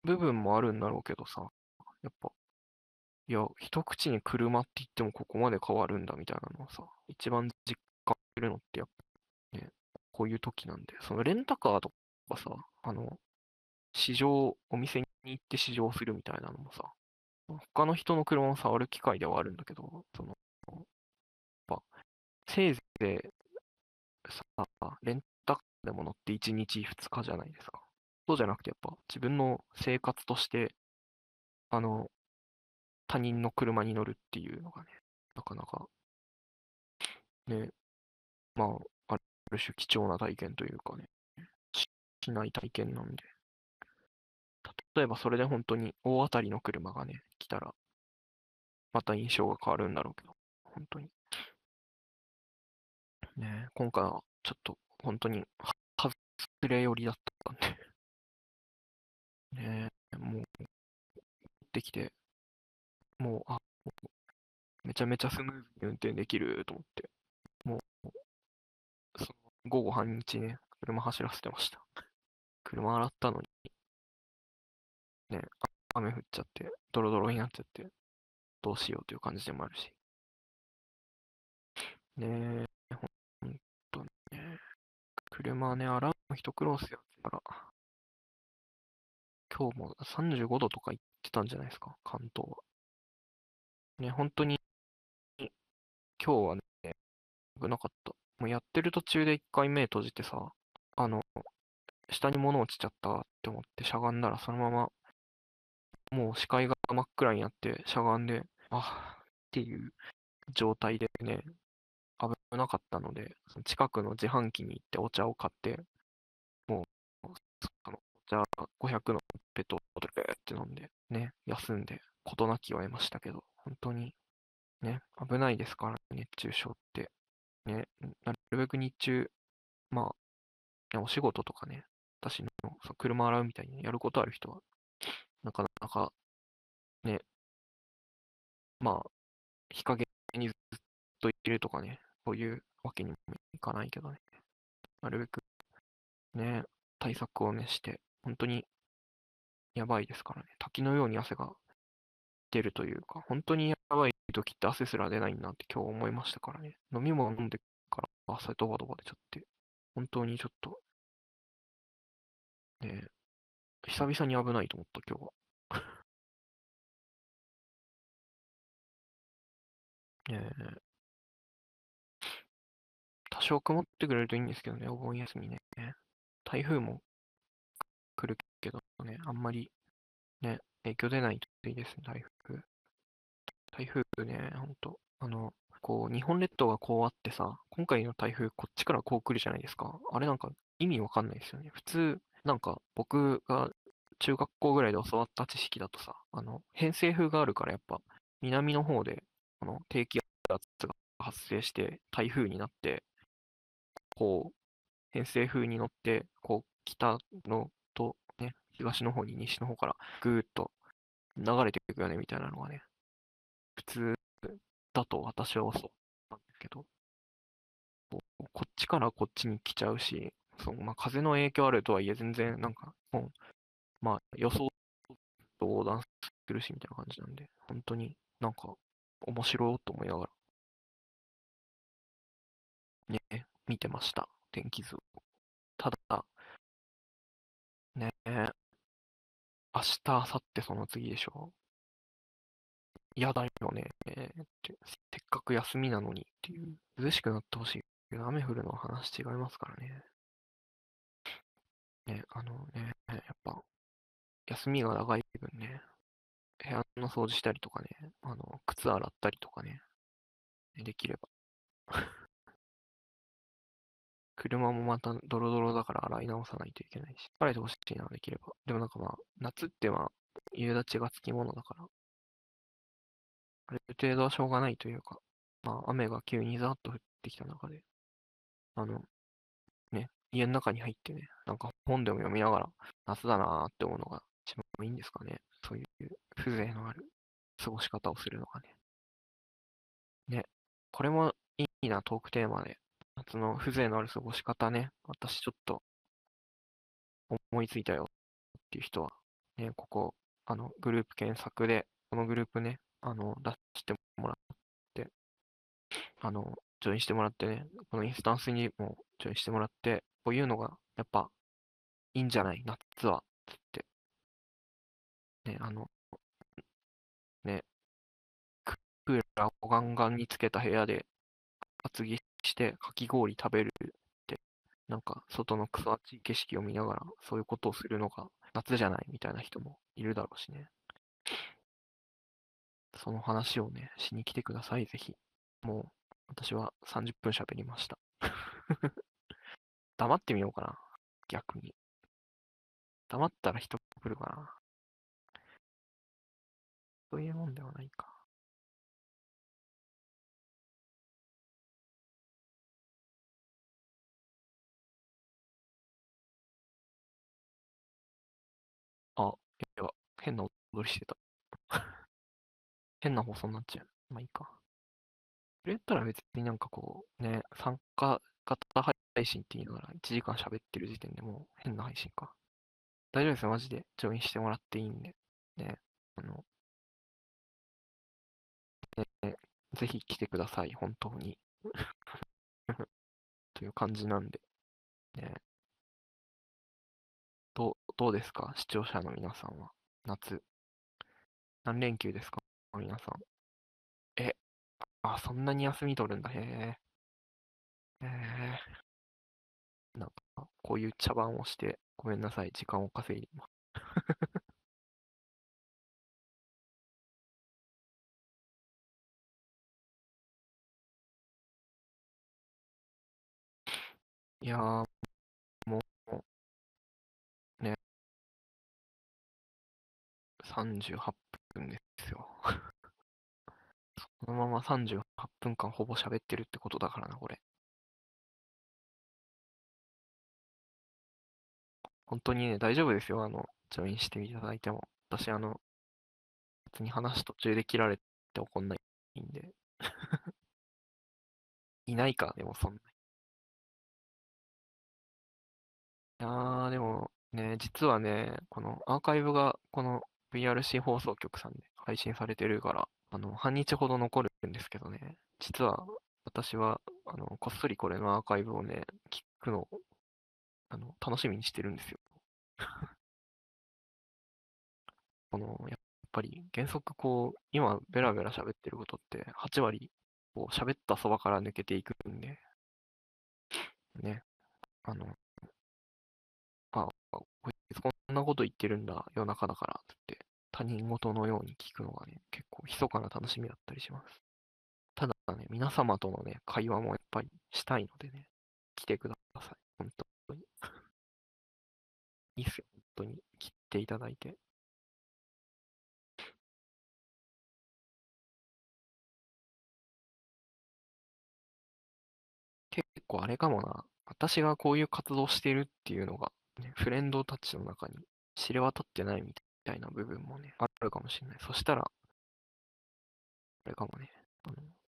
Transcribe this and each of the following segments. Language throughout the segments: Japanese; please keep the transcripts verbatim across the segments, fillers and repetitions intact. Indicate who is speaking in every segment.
Speaker 1: 部分もあるんだろうけどさ、やっぱ、いや、一口に車って言ってもここまで変わるんだみたいなのはさ、一番実感するのってやっぱね、こういう時なんで、そのレンタカーとかさ、あの、試乗、お店に行って試乗するみたいなのもさ、他の人の車を触る機会ではあるんだけど、その、やっぱ、せいぜいさ、レンタカーでも乗っていちにちふつかじゃないですか。そうじゃなくてやっぱ自分の生活として、あの、他人の車に乗るっていうのがね、なかなかね、まあ、ある種貴重な体験というかね、ししない体験なんで。例えばそれで本当に大当たりの車がね、来たら、また印象が変わるんだろうけど、本当に。ね、今回はちょっと本当に外れ寄りだったんで、ね、もう、できて、もう、あ、めちゃめちゃスムーズに運転できると思って、もう、その午後半日ね、車走らせてました。車洗ったのにね、あ雨降っちゃって、ドロドロになっちゃって、どうしようという感じでもあるし。ねえ、ほんとね、車ね、洗うの一苦労っすよ。だから、今日もさんじゅうごどとか言ってたんじゃないですか、関東は。ね、本当に、今日はね、危なかった。もうやってる途中で一回目閉じてさ、あの、下に物落ちちゃったって思ってしゃがんだらそのまま、もう視界が真っ暗になってしゃがんで、あっていう状態でね、危なかったので、その近くの自販機に行ってお茶を買って、もう、そのお茶ごひゃくのペットボトルって飲んで、ね、休んで、事なきを得ましたけど、本当にね、危ないですから、熱中症って。ね、なるべく日中、まあ、ねお仕事とかね、私のそう車洗うみたいにやることある人は、なかなかね、まあ、日陰にずっといるとかね、そういうわけにもいかないけどね、なるべくね、対策をね、して、本当にやばいですからね、滝のように汗が出るというか、本当にやばい時って汗すら出ないなって今日思いましたからね、飲み物飲んでから汗ドバドバ出ちゃって、本当にちょっとね、久々に危ないと思った今日は。ね多少曇ってくれるといいんですけどね、お盆休みね。台風も来るけどね、あんまりね、影響出ないといいですね、台風。台風ね、ほんと、あの、こう、日本列島がこうあってさ、今回の台風、こっちからこう来るじゃないですか。あれなんか意味わかんないですよね。普通、なんか僕が中学校ぐらいで教わった知識だとさ、あの、偏西風があるからやっぱ、南の方で、あの、低気圧が発生して台風になって、こう、偏西風に乗って、こう、北のと、ね、東の方に西の方からぐーっと流れていくよね、みたいなのがね、普通だと私はそうなんですけど、こうこっちからこっちに来ちゃうし、そう、まあ、風の影響あるとはいえ、全然、なんか、もう、まあ、予想と横断するし、みたいな感じなんで、本当になんか、面白いと思いながら、ね、見てました、天気図を。ただ、ね、明日、明後日その次でしょ。嫌だよねって。せっかく休みなのにっていう。涼しくなってほしいけど、雨降るのは話違いますからね。ね、あのね、やっぱ、休みが長い分ね、部屋の掃除したりとかね、あの、靴洗ったりとかね、できれば。車もまたドロドロだから洗い直さないといけないし、晴れてほしいな、できれば。でもなんかまあ、夏ってまあ、夕立がつきものだから、ある程度はしょうがないというか、まあ、雨が急にザーッと降ってきた中で、あの、ね、家の中に入ってね、なんか本でも読みながら、夏だなーって思うのが一番いいんですかね。そういう風情のある過ごし方をするのがね。ね。これもいいな、トークテーマで。夏の風情のある過ごし方ね。私ちょっと思いついたよっていう人は、 ね、ここ、あの、グループ検索で、このグループね、あの、出してもらって、あの、ジョインしてもらってね、このインスタンスにもジョインしてもらって、こういうのが、やっぱ、いいんじゃない夏は、つって、ね、あの、ね、ククーラーをガンガンにつけた部屋で厚着してかき氷食べるって、なんか外のクソ暑い景色を見ながらそういうことをするのが夏じゃないみたいな人もいるだろうしね。その話をね、しに来てください、ぜひ。もう、私はさんじゅっぷん喋りました。黙ってみようかな。逆に。黙ったら人来るかな。そういうもんではないか。あ、いや、変な踊りしてた。変な放送になっちゃう。まあいいか。それやったら別になんかこう、ね、参加型配信って言いながらいちじかん喋ってる時点でもう変な配信か。大丈夫ですよ、マジで。ジョインしてもらっていいんで。ね、あの、ね、ぜひ来てください、本当に。という感じなんで。ね、どう、どうですか視聴者の皆さんは。夏。何連休ですか皆さん。え、あ、そんなに休み取るんだ。へえ。へえ。なんか、こういう茶番をして、ごめんなさい、時間を稼いでいます。いやー、もう、ね、さんじゅうはっぷんですよ。このままさんじゅうはっぷんかんほぼ喋ってるってことだからな、これ。本当にね、大丈夫ですよ。あの、ジョインしていただいても。私、あの、別に話途中で切られて怒んないんで。いないか、でもそんな。いやー、でもね、実はね、このアーカイブが、この ブイアールシー 放送局さんで配信されてるから、あの、半日ほど残るんですけどね。実は、私は、あの、こっそりこれのアーカイブをね、聞くのを、あの、楽しみにしてるんですよ。この、やっぱり原則こう、今ベラベラ喋ってることってはち割、こう喋ったそばから抜けていくんで、ね、あの、あ、こいつこんなこと言ってるんだ、夜中だから、つって他人事のように聞くのがね、結構密かな楽しみだったりします。ただね、皆様とのね、会話もやっぱりしたいのでね、来てください。本当に。いいっすよ、本当に。来ていただいて。結構あれかもな。私がこういう活動してるっていうのが、ね、フレンドたちの中に知れ渡ってないみたいな部分もね、あるかもしれない。そしたら、あれかもね、あの、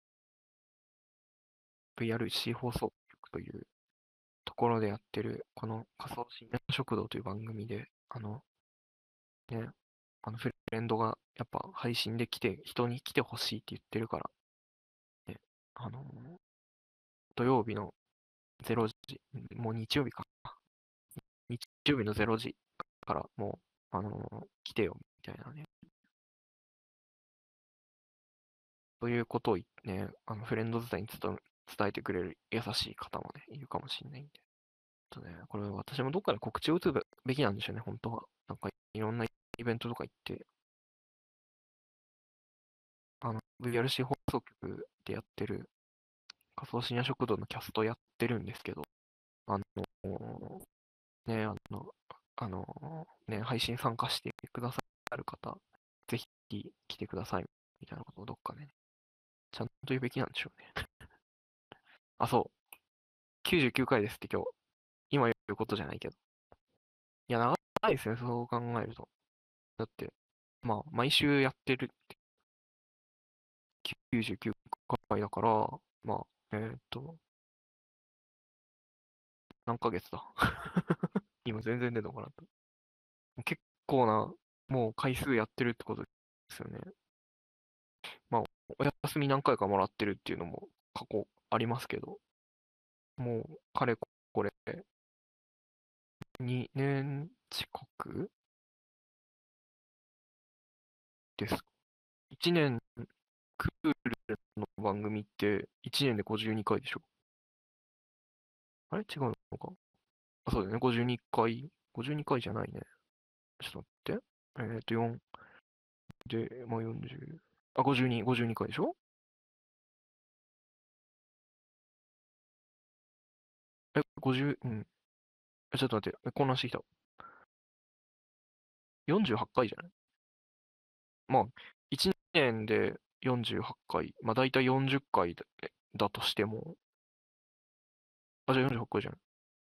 Speaker 1: ブイアールシー 放送局というところでやってる、この仮想深夜食堂という番組で、あの、ね、あのフレンドがやっぱ配信で来て、人に来てほしいって言ってるから、ね、あの、土曜日のれいじ、もう日曜日か。日曜日のれいじからもう、あのー来てよ、みたいなね。そういうことをね、あの、フレンド伝いに伝伝えてくれる優しい方もね、いるかもしれないんで。とね、これ私もどっかで告知を打つべきなんでしょうね、本当は。なんか、いろんなイベントとか行って、あの、ブイアールシー 放送局でやってる仮想深夜食堂のキャストやってるんですけど、あのーね、あの、あのーね、配信参加してくださる方、ぜひ来てください、みたいなことをどっかでね、ちゃんと言うべきなんでしょうね。あ、そう。きゅうじゅうきゅうかいですって今日。今言うことじゃないけど。いや、長いですね、そう考えると。だって、まあ、毎週やってるってきゅうじゅうきゅうかいだから、まあ、えーっと、何ヶ月だ今全然出てこなかった。結構なもう回数やってるってことですよね。まあ、お休み何回かもらってるっていうのも過去ありますけど、もう、かれこれ、にねん近くです。いちねん、クールの番組っていちねんでごじゅうにかいでしょ。あれ違うのか。あ、そうだよね。ごじゅうにかい。ごじゅうにかいじゃないね。ちょっと待って。えっと、よんで、まあ、よんじゅう。あ、ごじゅうに、ごじゅうにかいでしょ。え、ごじゅう、うん。えちょっと待って。え混乱してきた。よんじゅうはちかいじゃない。まあ、いちねんでよんじゅうはちかい。まあ、だいたいよんじゅっかいだ、だとしても、あ、じゃあよんじゅうはちかいじゃない。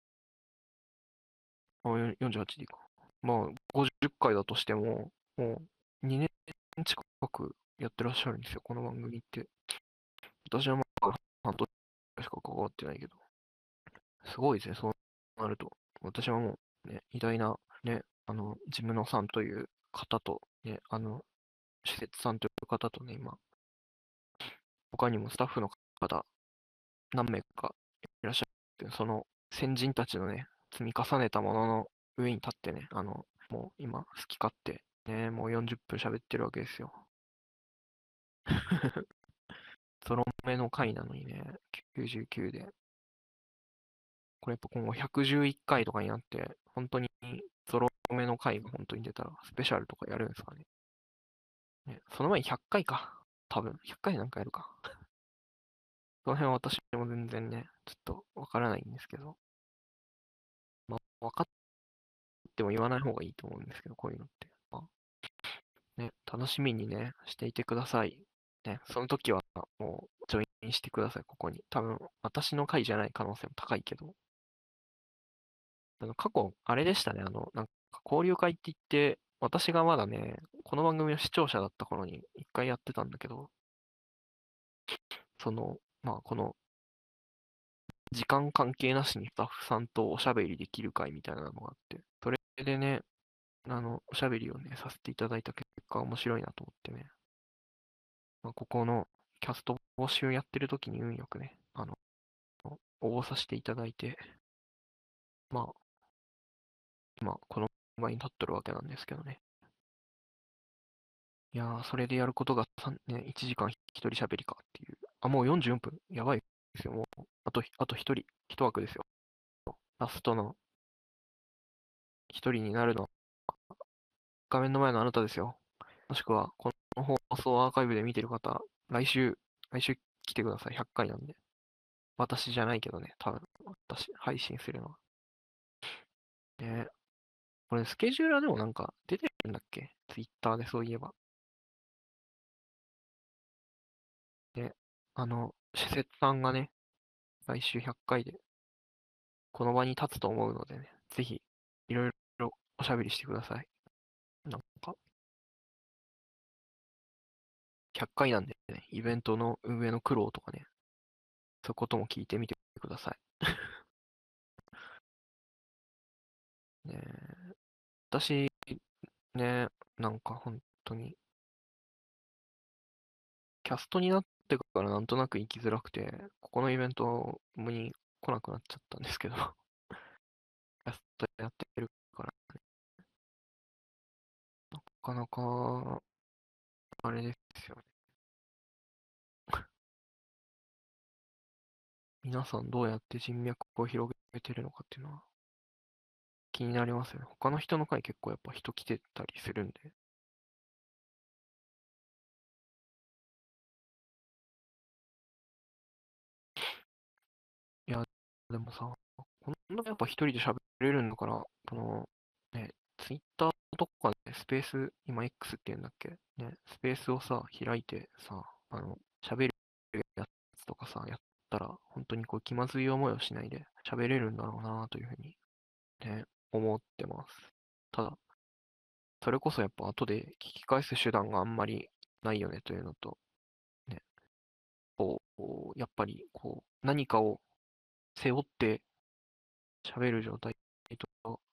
Speaker 1: あ、よよんじゅうはちでいいか。まあ、ごじゅっかいだとしても、もうにねん近くやってらっしゃるんですよ、この番組って。私はまあ、半年しか関わってないけど。すごいですね、そうなると。私はもう、ね、偉大な、ね、あの、ジムノさんという方と、ね、あの、施設さんという方とね、今、他にもスタッフの方、何名かいらっしゃって、その先人たちのね、積み重ねたものの上に立ってね、あの、もう今、好き勝手、ね、もうよんじゅっぷん喋ってるわけですよ。ゾロ目の回なのにね、きゅうじゅうきゅうで。これやっぱ今後ひゃくじゅういっかいとかになって、本当にゾロ目の回が本当に出たら、スペシャルとかやるんですかね。ね、その前にひゃっかいか。多分、ひゃっかいなんかやるか。その辺は私も全然ね、ちょっとわからないんですけど、まあ、分かっても言わない方がいいと思うんですけど、こういうのって。まあ、ね、楽しみにね、していてください。ね、その時はもう、ジョインしてください、ここに。多分、私の回じゃない可能性も高いけど、あの、過去、あれでしたね、あの、なんか交流会って言って、私がまだね、この番組の視聴者だった頃に一回やってたんだけど、その、まあ、この、時間関係なしにスタッフさんとおしゃべりできる会みたいなのがあって、それでね、あの、おしゃべりをね、させていただいた結果、面白いなと思ってね、まあ、ここのキャスト募集やってる時に運よくね、あの、応募させていただいて、まあ、今、この場に立っとるわけなんですけどね。いやー、それでやることがさんね、いちじかん一人喋りかっていう。あ、もうよんじゅうよんぷん。やばいですよ。もう、あと、あと一人、一枠ですよ。ラストの一人になるのは、画面の前のあなたですよ。もしくは、この放送アーカイブで見てる方、来週、来週来てください。ひゃっかいなんで。私じゃないけどね、多分、私、配信するのは。ね、これ、スケジューラーでもなんか出てるんだっけ？ツイッターでそういえば。で、あの、施設さんがね、来週ひゃっかいでこの場に立つと思うのでね、ぜひ、いろいろおしゃべりしてください。なんか、ひゃっかいなんでね、イベントの運営の苦労とかね、そういうことも聞いてみてください。ねえ、私、ね、なんか本当に、キャストになってからなんとなく行きづらくて、ここのイベントに来なくなっちゃったんですけど、キャストやってるから、なかなか、あれですよね。皆さんどうやって人脈を広げてるのかっていうのは気になりますよね。他の人の回結構やっぱ人来てたりするんで。いや、でもさ、こんなやっぱ一人で喋れるんだから、この、ね、ツイッターとかでスペース、今 X って言うんだっけね、スペースをさ、開いてさ、あの、喋るやつとかさ、やったら、本当にこう気まずい思いをしないで喋れるんだろうなというふうに、ね、思ってます。ただ、それこそやっぱ後で聞き返す手段があんまりないよねというのと、ね、こう、やっぱりこう、何かを背負って喋る状態と